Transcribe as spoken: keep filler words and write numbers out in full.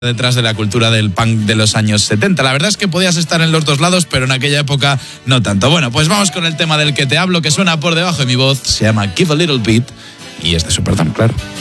detrás de la cultura del punk de los años setenta. La verdad es que podías estar en los dos lados, pero en aquella época no tanto. Bueno, pues vamos con el tema del que te hablo, que suena por debajo de mi voz. Se llama Give a Little Bit y es de Supertramp, claro.